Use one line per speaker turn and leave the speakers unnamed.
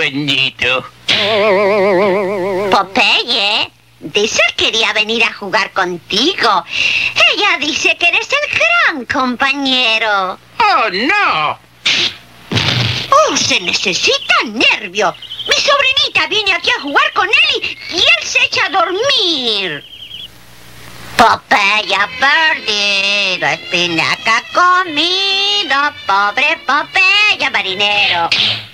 bendito.
Popeye, dice que quería venir a jugar contigo. Ella dice que eres el gran compañero.
¡Oh, no!
¡Oh, se necesita nervio! Mi sobrinita viene aquí a jugar con él y él se echa a dormir. Popeye ha perdido, espinaca comido, pobre Popeye marinero.